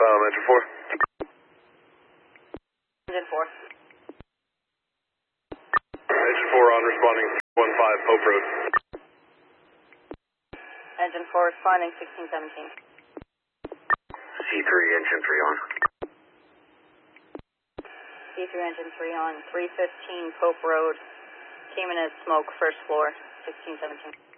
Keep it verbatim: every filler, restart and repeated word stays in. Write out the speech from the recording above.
Um, engine four. Engine four. Engine four on responding one five Pope Road. Engine four responding sixteen seventeen. C three, engine three on. C three engine three on three fifteen Pope Road. Came in as smoke, first floor, sixteen seventeen.